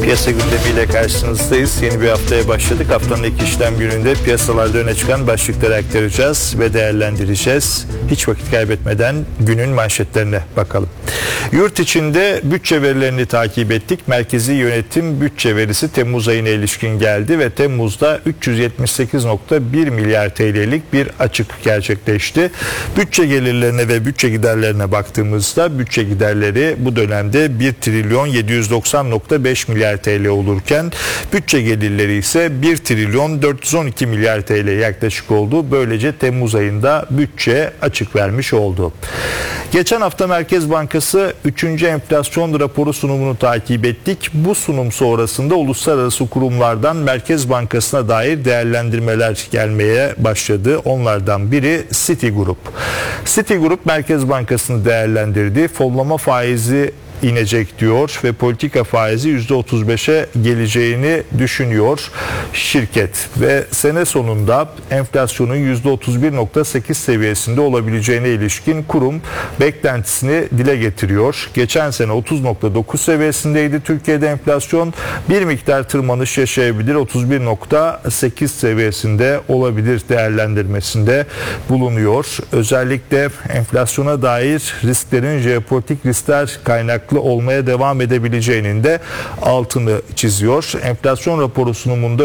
Piyasa gündemiyle karşınızdayız. Yeni bir haftaya başladık. Haftanın ilk işlem gününde piyasalarda öne çıkan başlıkları aktaracağız ve değerlendireceğiz. Hiç vakit kaybetmeden günün manşetlerine bakalım. Yurt içinde bütçe verilerini takip ettik. Merkezi Yönetim bütçe verisi Temmuz ayına ilişkin geldi ve Temmuz'da 378.1 milyar TL'lik bir açık gerçekleşti. Bütçe gelirlerine ve bütçe giderlerine baktığımızda bütçe giderleri bu dönemde 1 trilyon 790.5 milyar TL olurken bütçe gelirleri ise 1 trilyon 412 milyar TL yaklaşık oldu. Böylece Temmuz ayında bütçe açık vermiş oldu. Geçen hafta Merkez Bankası 3. enflasyon raporu sunumunu takip ettik. Bu sunum sonrasında uluslararası kurumlardan Merkez Bankası'na dair değerlendirmeler gelmeye başladı. Onlardan biri Citigroup. Citigroup Merkez Bankası'nı değerlendirdi. Fonlama faizi inecek diyor ve politika faizi %35'e geleceğini düşünüyor şirket ve sene sonunda enflasyonun %31.8 seviyesinde olabileceğine ilişkin kurum beklentisini dile getiriyor. Geçen sene 30.9 seviyesindeydi Türkiye'de enflasyon, bir miktar tırmanış yaşayabilir, 31.8 seviyesinde olabilir değerlendirmesinde bulunuyor. Özellikle enflasyona dair risklerin jeopolitik riskler kaynaklı olmaya devam edebileceğinin de altını çiziyor. Enflasyon raporu sunumunda